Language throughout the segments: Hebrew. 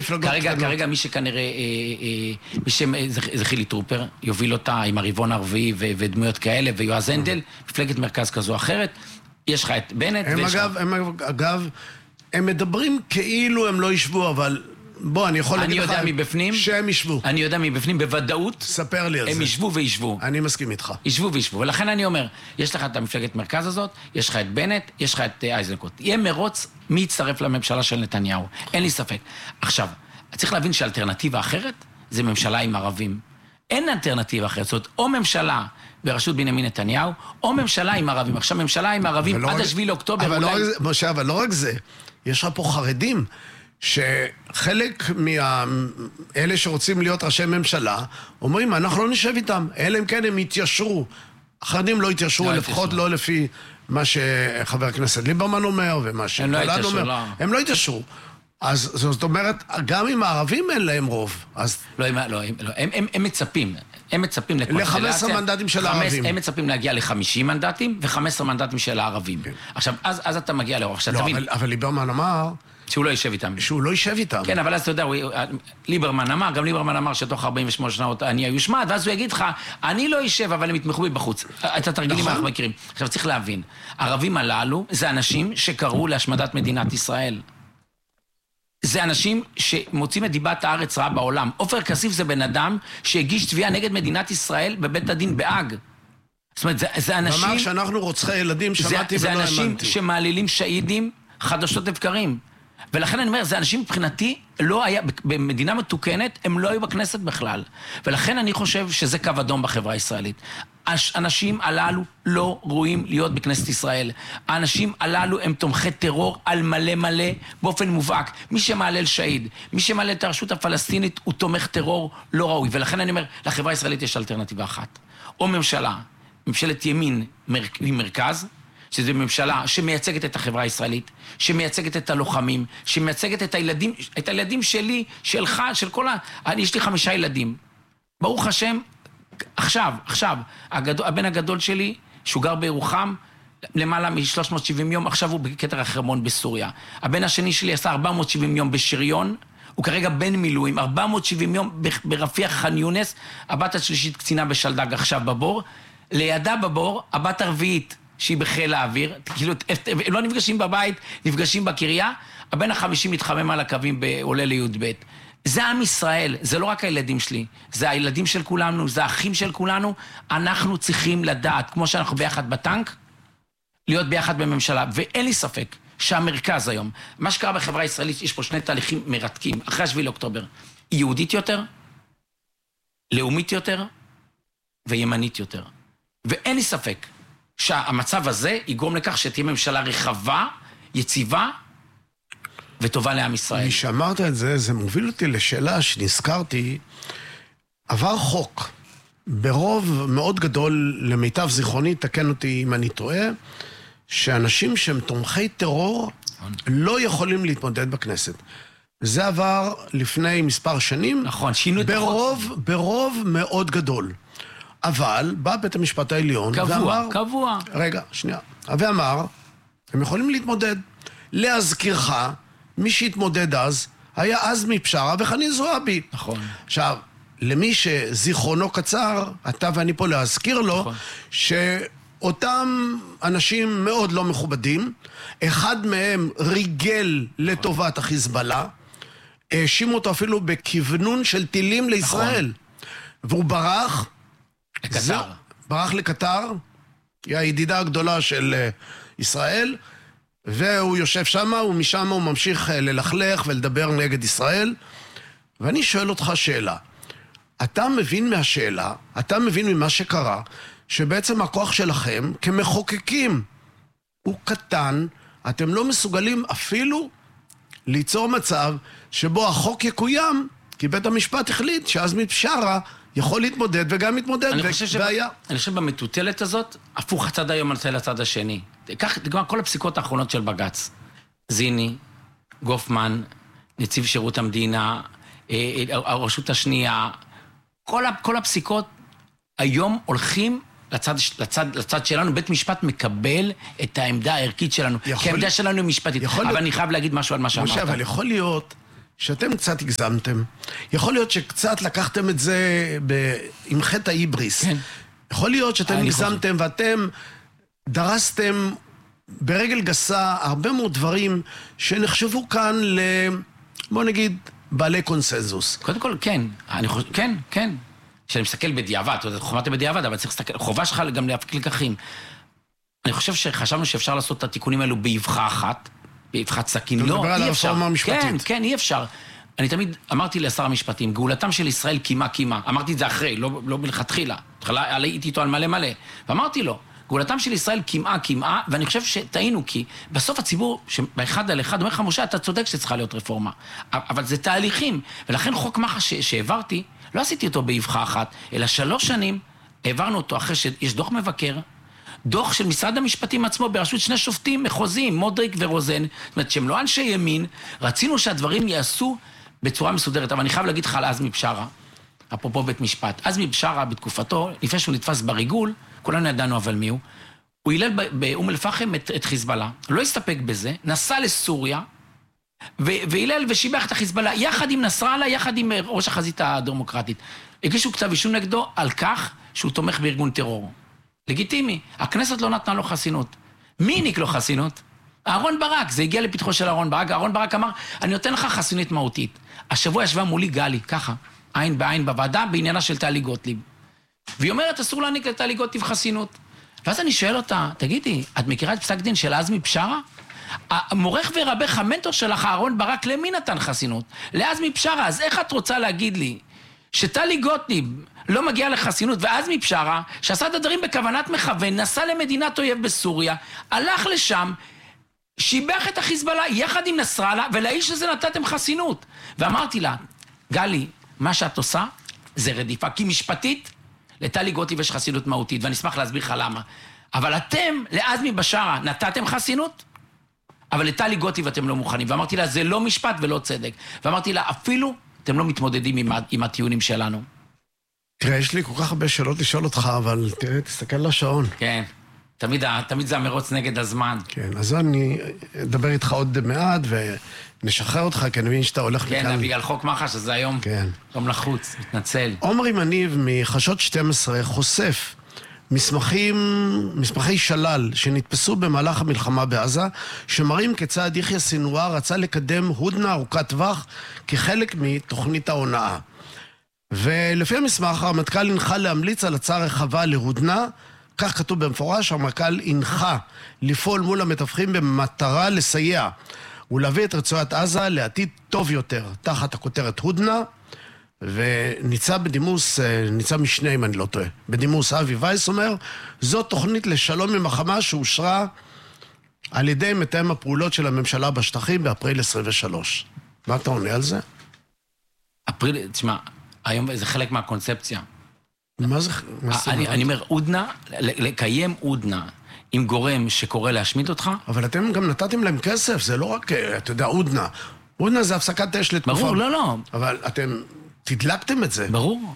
מפלגות קטנות. כרגע מי שכנראה, זה חילי טרופר, יוביל אותה עם הריבון הערבי ודמויות כאלה, ויועז הנדל, מפלגת מרכז כזו או אחרת. יש לך את בנט. אגב, הם מדברים כאילו הם לא ישבו, אבל בוא, אני יכול להגיד לך שהם ישבו. אני יודע מבפנים, בוודאות. ספר לי על זה. הם ישבו וישבו. אני מסכים איתך. ישבו וישבו. ולכן אני אומר, יש לך את המפלגת מרכז הזאת, יש לך את בנט, יש לך את איזנקוט. יהיה מרוץ מי יצטרף לממשלה של נתניהו. אין לי ספק. עכשיו, צריך להבין שהאלטרנטיבה אחרת זה ממשלה עם ערבים. אין אלטרנטיבה אחרת. זאת אומרת, או ממשלה בראשות בנימין נתניהו, או ממשלה עם ערבים. עכשיו, ממשלה עם ערבים עד 7 לאוקטובר. אבל לא רק זה. יש לך פה חרדים. שחלק מאלה שרוצים להיות ראשי ממשלה אומרים, אנחנו לא נשב איתם, אלא אם כן הם יתיישרו. החרדים לא יתיישרו, לפחות לא לפי מה שחבר הכנסת ליברמן אומר ומה שגולן אומר. הם לא יתיישרו. אז זאת אומרת, גם אם הערבים אין להם רוב, אז... לא, הם מצפים. הם מצפים ל-15 מנדטים של הערבים. הם מצפים להגיע ל-50 מנדטים ו-15 מנדטים של הערבים. עכשיו, אז אתה מגיע לאור. לא, אבל ליברמן אמר... שהוא לא יישב איתם. שהוא לא יישב איתם. כן, אבל אז אתה יודע, ליברמן אמר, גם ליברמן אמר שתוך 48 שנות אני היושמד, ואז הוא יגיד לך, אני לא יישב, אבל הם יתמכו בי בחוץ. את התרגילים אנחנו מכירים. עכשיו צריך להבין, הערבים הללו זה אנשים שקראו להשמדת מדינת ישראל. זה אנשים שמוצאים את דיבת הארץ רעה בעולם. עופר כסיף זה בן אדם שהגיש תביעה נגד מדינת ישראל בבית הדין בהאג. זאת אומרת, זה אנשים... ואמר שאנחנו רוצחי ילדים, שמעתי ולא האמנתי. זה אנשים שמעלילים שהידים חדשות לבקרים. ולכן אני אומר, זה אנשים מבחינתי, לא היה, במדינה מתוקנת, הם לא היו בכנסת בכלל. ולכן אני חושב שזה קו אדום בחברה הישראלית. האנשים הללו לא ראויים להיות בכנסת ישראל. האנשים הללו הם תומכי טרור על מלא מלא, באופן מובהק. מי שמעלל שהיד, מי שמעלל את הרשות הפלסטינית, הוא תומך טרור לא ראוי. ולכן אני אומר, לחברה הישראלית יש אלטרנטיבה אחת. או ממשלה, ממשלת ימין ממרכז, שזו ממשלה שמייצגת את החברה הישראלית, שמייצגת את הלוחמים, שמייצגת את הילדים שלי, שלך, של כל יש לי 5 ילדים. ברוך השם, עכשיו, הבן הגדול שלי, שהוא גר בירוחם, למעלה מ-370 יום, עכשיו הוא בכתר החרמון בסוריה. הבן השני שלי עשה 470 יום בשריון, הוא כרגע בן מילואים, 470 יום ברפיח ח'אן יונס, הבת השלישית קצינה בשלדג עכשיו בבור, לידה בבור, הבת הרביעית, שהיא בחיל האוויר, כאילו, הם לא נפגשים בבית, נפגשים בקריה, הבן ה-50 מתחמם על הקווים עולה לי"ב. זה עם ישראל, זה לא רק הילדים שלי, זה הילדים של כולנו, זה האחים של כולנו, אנחנו צריכים לדעת, כמו שאנחנו ביחד בטנק, להיות ביחד בממשלה, ואין לי ספק שהמרכז היום, מה שקרה בחברה הישראלית, יש פה 2 תהליכים מרתקים, אחרי 7 לאוקטובר, יהודית יותר, לאומית יותר, וימנית יותר. ואין לי ספק, שהמצב הזה יגרום לכך שתהיה ממשלה רחבה, יציבה וטובה לעם ישראל. כשאמרת את זה, זה מוביל אותי לשאלה שנזכרתי, עבר חוק, ברוב מאוד גדול, למיטב זיכרוני, תקן אותי אם אני טועה, שאנשים שהם תומכי טרור לא יכולים להתמודד בכנסת. זה עבר לפני מספר שנים, נכון, שינו את החוק. ברוב מאוד גדול. אבל בא בית המשפט העליון קבוע. רגע, שנייה. ואמר, הם יכולים להתמודד. להזכירך, מי שהתמודד אז, היה עזמי בשארה וחנין זועבי. נכון. עכשיו, למי שזיכרונו קצר, אתה ואני פה להזכיר לו, נכון. שאותם אנשים מאוד לא מכובדים, אחד מהם ריגל לטובת החיזבאללה, האשימו אותו אפילו בכוונון של טילים לישראל. והוא ברח, לקטר. ברח לקטר, היא הידידה הגדולה של ישראל, והוא יושב שם, ומשם הוא ממשיך ללכלך ולדבר נגד ישראל. ואני שואל אותך שאלה, אתה מבין מהשאלה, אתה מבין ממה שקרה, שבעצם הכוח שלכם כמחוקקים הוא קטן, אתם לא מסוגלים אפילו ליצור מצב שבו החוק יקוים, כי בית המשפט החליט שעזמי בשארה יכול להתמודד וגם מתמודד, והיה. אני חושב במטוטלת הזאת, הפוך הצד היום על הצד השני. כך, גם כל הפסיקות האחרונות של בג"ץ, זיני, גופמן, נציב שירות המדינה, הרשות השנייה, כל הפסיקות היום הולכים לצד שלנו, בית משפט מקבל את העמדה הערכית שלנו, כי העמדה שלנו היא משפטית. אבל אני חייב להגיד משהו על מה שאמרת. אבל יכול להיות שאתם קצת הגזמתם. יכול להיות שקצת לקחתם את זה עם חטא ההיבריס. כן. יכול להיות שאתם הגזמתם ואתם דרסתם ברגל גסה הרבה מאוד דברים שנחשבו כאן בוא נגיד, בעלי קונסנזוס. קודם כל, כן. כן. כשאני מסתכל בדיעבד, חומרת בדיעבד, אבל צריך להסתכל, חובה שלך גם להפיק לקחים. אני חושב שחשבנו שאפשר לעשות את התיקונים האלו באבחה אחת, באבחת סכין. לא, אי אפשר. כן, אי אפשר. אני תמיד אמרתי לשר המשפטים, גאולתם של ישראל קימה. אמרתי את זה אחרי, לא מלכתחילה. הייתי איתו על מלא. ואמרתי לו, גאולתם של ישראל קימה, ואני חושב שטעינו, כי בסוף הציבור, באחד על אחד, אומר לך, משה, אתה צודק שצריכה להיות רפורמה. אבל זה תהליכים. ולכן חוק מח"ש שהעברתי, לא עשיתי אותו באבחה אחת, אלא 3 שנים העברנו אותו אחרי שיש דוח מבקר, דוח של משרד המשפטים עצמו בראשות 2 שופטים מחוזיים, מודריק ורוזן, זאת אומרת שהם לא אנשי ימין, רצינו שהדברים יעשו בצורה מסודרת, אבל אני חייב להגיד לך על עזמי בשארה, אפרופו בית משפט, עזמי בשארה בתקופתו, לפני שהוא נתפס בריגול, כולנו ידענו אבל מי הוא, הוא הילל באום אל-פחם את חיזבאללה, לא הסתפק בזה, נסע לסוריה, והילל ושיבח את החיזבאללה, יחד עם נסראללה, יחד עם ראש החזית הדמוקרטית. הגישו כתב אישום נגדו על כך שהוא תומך בארגון טרור. לגיטימי. הכנסת לא נתנה לו חסינות. מי העניק לו חסינות? אהרון ברק. זה הגיע לפתחו של אהרון ברק. אהרון ברק אמר, אני נותן לך חסינית מהותית. השבוע ישבה מולי גלי, ככה, עין בעין בוועדה, בעניינה של טלי גוטליב. והיא אומרת, אסור להעניק לטלי גוטליב חסינות. ואז אני שואל אותה, תגידי, את מכירה את פסק דין של עזמי בשארה? המורך ורבך, המנטור שלך, אהרון ברק, למי נתן חסינות? לעזמי בשארה. אז איך את רוצה להגיד לי שטלי גוטליב לא מגיעה לחסינות, ועזמי בשארה, שעשה את הדברים בכוונת מכוון, נסע למדינת אויב בסוריה, הלך לשם, שיבח את החיזבאללה יחד עם נסראללה, ולאיש הזה נתתם חסינות. ואמרתי לה, גלי, מה שאת עושה זה רדיפה, כי משפטית לטלי גוטליב יש חסינות מהותית, ואני אשמח להסביר לך למה. אבל אתם, לעזמי בשארה, נתתם חסינות? אבל לטלי גוטליב אתם לא מוכנים. ואמרתי לה, זה לא משפט ולא צדק. ואמרתי לה, אפילו אתם לא מתמודדים עם הטיעונים שלנו. תראה, יש לי כל כך הרבה שאלות לשאול אותך, אבל תראה, תסתכל לשעון. כן, תמיד זה המרוץ נגד הזמן. כן, אז אני אדבר איתך עוד מעט ונשחרר אותך, כי אני מבין שאתה הולך מכאן. כן, בגלל חוק מח"ש, אז זה היום יום לחוץ, מתנצל. עומרי מניב מחדשות 12 חושף מסמכי שלל שנתפסו במהלך המלחמה בעזה, שמראים כיצד יחיא סינואר רצה לקדם הודנה ארוכת טווח כחלק מתוכנית ההונאה. ולפי המסמך, הרמטכ"ל הנחה להמליץ על הצעה רחבה להודנה, כך כתוב במפורש, הרמטכ"ל הנחה לפעול מול המתווכים במטרה לסייע ולהביא את רצועת עזה לעתיד טוב יותר, תחת הכותרת הודנה, וניצב בדימוס, ניצב משנה אם אני לא טועה, בדימוס אבי וייס אומר, זו תוכנית לשלום עם החמאס שאושרה על ידי מתאם הפעולות של הממשלה בשטחים באפריל 23. מה אתה עונה על זה? תשמע, היום זה חלק מהקונספציה. מה זה? אני אומר, הודנה, לקיים הודנה עם גורם שקורא להשמיד אותך. אבל אתם גם נתתם להם כסף, זה לא רק, אתה יודע, הודנה. הודנה זה הפסקת אש לתקופה. ברור, לא. אבל אתם תדלקתם את זה. ברור.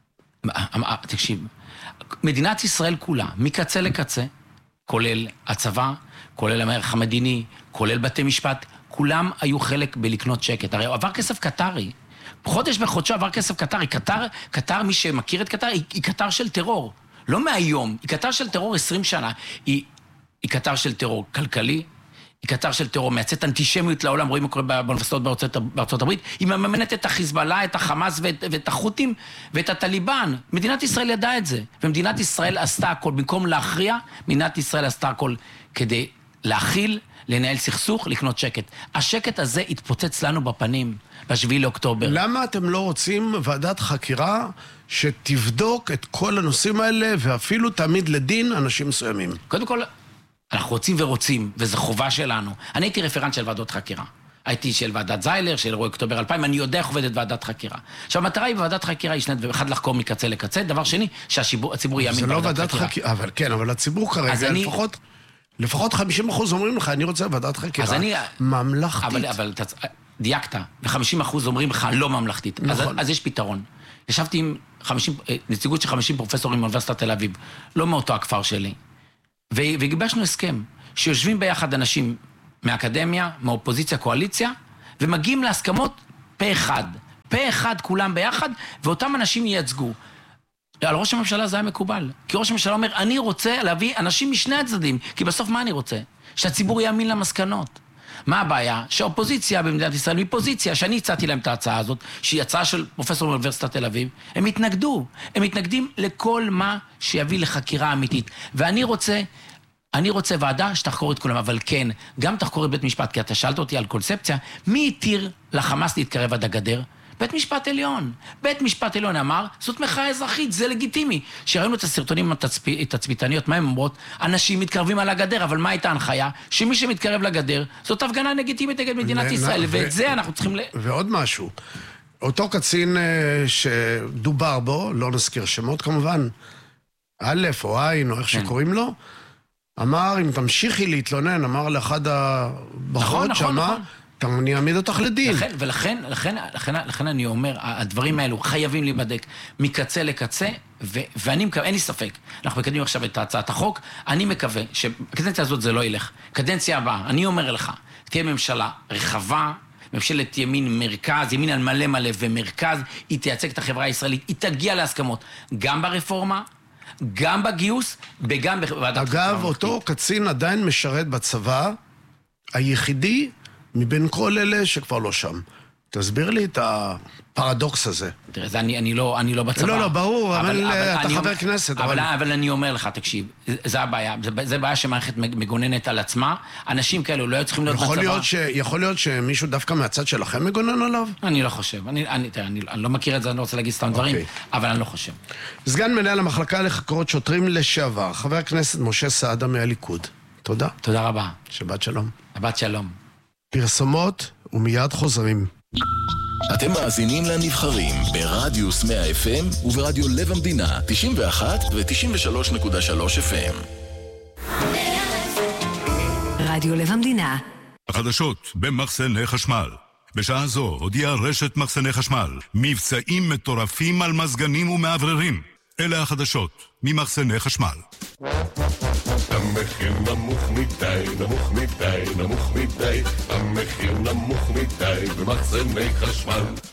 תקשיב, מדינת ישראל כולה, מקצה לקצה, כולל הצבא, כולל המערך המדיני, כולל בתי משפט, כולם היו חלק בלקנות שקט. הרי עבר כסף קטרי. חודש בחודשו עבר כסף קטרי. קטר, מי שמכיר את קטר, היא קטר של טרור. לא מהיום, היא קטר של טרור 20 שנה. היא קטר של טרור כלכלי, היא קטר של טרור מייצאת אנטישמיות לעולם, רואים מה קורה באוניברסיטאות בארצות הברית, היא מממנת את החיזבאללה, את החמאס ואת החות'ים ואת הטליבן. מדינת ישראל ידעה את זה, ומדינת ישראל עשתה הכל, במקום להכריע, מדינת ישראל עשתה הכל כדי להכיל, לנהל סכסוך, לקנות שקט. השקט הזה התפוצץ לנו בפנים, ב7 לאוקטובר. למה אתם לא רוצים ועדת חקירה שתבדוק את כל הנושאים האלה, ואפילו תעמיד לדין אנשים מסוימים? קודם כל, אנחנו רוצים, וזו חובה שלנו. אני הייתי רפרנט של ועדות חקירה. הייתי של ועדת זיילר, של אירועי אוקטובר 2000, אני יודע איך עובדת ועדת חקירה. עכשיו, המטרה היא בוועדת חקירה, היא שני, אחד לחקור מקצה לקצה, דבר שני, שהציבור יאמין בוועדת חקירה. אבל כן, אבל הציבור כרגע, לפחות 50% אומרים לך, אני רוצה ועדת חקירה ממלכתית. אבל דייקת, ו50% אומרים לך לא ממלכתית. אז יש פתרון. ישבתי עם נציגות של 50 פרופסורים מאוניברסיטת תל אביב, לא מאותו הכפר שלי. וגיבשנו הסכם, שיושבים ביחד אנשים מהאקדמיה, מהאופוזיציה, קואליציה, ומגיעים להסכמות פה אחד כולם ביחד, ואותם אנשים ייצגו. על ראש הממשלה זה היה מקובל. כי ראש הממשלה אומר, אני רוצה להביא אנשים משני הצדדים, כי בסוף מה אני רוצה? שהציבור יאמין למסקנות. מה הבעיה? שהאופוזיציה במדינת ישראל, מפוזיציה, שאני הצעתי להם את ההצעה הזאת, שהיא הצעה של פרופסור באוניברסיטת תל אביב, הם התנגדו. הם מתנגדים לכל מה שיביא לחקירה אמיתית. ואני רוצה ועדה שתחקור את כולם, אבל כן, גם תחקור את בית משפט, כי אתה שאלת אותי על קונספציה, מי התיר לחמאס להתקרב עד הגדר? בית משפט עליון. בית משפט עליון אמר, זאת מחאה אזרחית, זה לגיטימי. שראינו את הסרטונים התצפיתניות, מה הם אומרות? אנשים מתקרבים על הגדר, אבל מה הייתה ההנחיה? שמי שמתקרב לגדר, זאת הפגנה לגיטימית נגד מדינת ישראל, ואת זה אנחנו צריכים ועוד משהו. אותו קצין שדובר בו, לא נזכיר שמות כמובן, א' או עין או איך שקוראים לו, אמר, אם תמשיכי להתלונן, אמר לאחד הבחורות שאמר, אני אעמיד אותך לדין. לכן אני אומר, הדברים האלו חייבים להיבדק מקצה לקצה, ואני מקווה, אין לי ספק, אנחנו מקדמים עכשיו את הצעת החוק, אני מקווה שבקדנציה הזאת זה לא ילך. קדנציה הבאה, אני אומר לך, תהיה ממשלה רחבה, ממשלת ימין מרכז, ימין על מלא מלא ומרכז, היא תייצג את החברה הישראלית, היא תגיע להסכמות, גם ברפורמה, גם בגיוס, וגם בוועדת חקירה. אגב, אותו קצין עדיין משרת בצבא, היחידי מבין כל אלה שכבר לא שם. תסביר לי את הפרדוקס הזה. תראה, אני לא בצבא. לא, ברור, אבל אתה חבר כנסת. אבל אני אומר לך, תקשיב, זה הבעיה. זה בעיה שמערכת מגוננת על עצמה. אנשים כאלו לא היו צריכים להיות בצבא. יכול להיות שמישהו דווקא מהצד שלכם מגונן עליו? אני לא חושב. אני לא מכיר את זה, אני לא רוצה להגיד סתם דברים, אבל אני לא חושב. סגן מנהל המחלקה לחקירות שוטרים לשעבר, חבר הכנסת משה סעדה מהליכוד. תודה. תודה רבה. שבת שלום. שבת שלום. פרסומות ומיד חוזרים. אתם מאזינים לנבחרים ברדיוס 100 FM וברדיו לב המדינה 91 ו-93.3 FM. רדיו לב המדינה. החדשות במחסני חשמל. בשעה זו הודיעה רשת מחסני חשמל מבצעים מטורפים על מזגנים ומעבררים. אלה החדשות ממחסני חשמל. המחיר נמוך מדי, נמוך מדי, נמוך מדי, המחיר נמוך מדי במחסני חשמל.